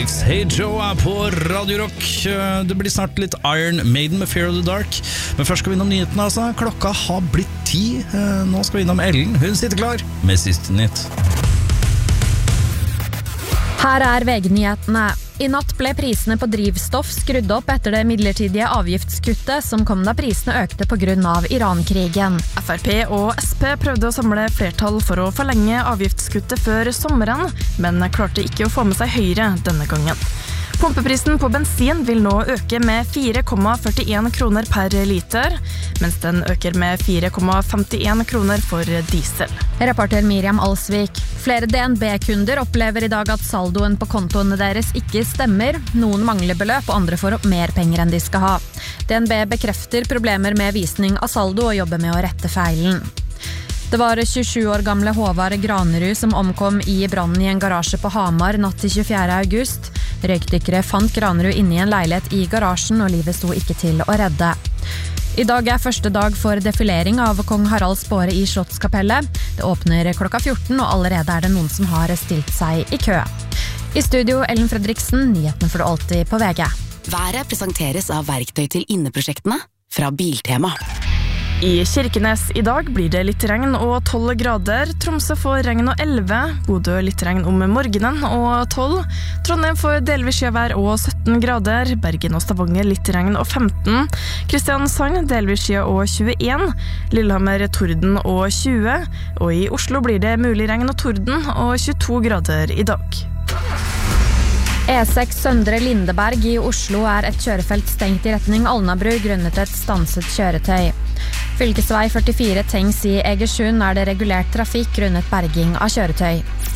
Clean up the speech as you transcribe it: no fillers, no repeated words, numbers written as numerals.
Hendrix, Hey Joe på Radio Rock. Det blir snart litt Iron Maiden med Fear of the Dark. Men først skal vi innom nyhetene, altså. Klokka har blitt 10. Nå skal vi innom Ellen. Hun sitter klar med siste nytt. Her VG-nyhetene. I natt ble prisene på drivstoff skrudd opp etter det midlertidige avgiftskuttet som kom da prisene økte på grunn av Iran-krigen. FrP og SP prøvde å samle flertall for å forlenge avgiftskuttet før sommeren, men klarte ikke å få med seg Høyre denne gangen. Pumpeprisen på bensin vil nå øke med 4,41 kroner per liter, mens den øker med 4,51 kroner for diesel. Reporter Miriam Alsvik. Flere DNB-kunder opplever i dag at saldoen på kontoene deres ikke stemmer. Noen mangler beløp, og andre får opp mer penger enn de skal ha. DNB bekrefter problemer med visning av saldo og jobber med å rette feilen. Det var 27 år gamle Håvard Granerud som omkom i brannen i en garasje på Hamar natt til 24. august. Røykdykkere fant Granerud inne i en leilighet i garasjen, og livet sto ikke til å redde. I dag første dag for defilering av kong Haralds båre i Slottskapellet. Det åpner klokka 14, og allerede det noen som har stilt seg i kø. I studio, Ellen Fredriksen, nyhetene får du alltid på VG. Været presenteres av verktøy til inneprosjektene fra Biltema. I Kirkenes i dag blir det litt regn og 12 grader. Tromsø får regn og 11. Bodø litt regn om morgenen og 12. Trondheim får delvis skjevær og 17 grader. Bergen og Stavanger litt regn og 15. Kristiansand delvis skje og 21. Lillehammer torden og 20. Og i Oslo blir det mulig regn og torden og 22 grader i dag. E6 Søndre Lindeberg i Oslo et kjørefelt stengt i retning Alnabru grunnet et stanset kjøretøy. Fylkesvei 44 Tengs i Egersund det regulert trafikk grunnet berging av kjøretøy.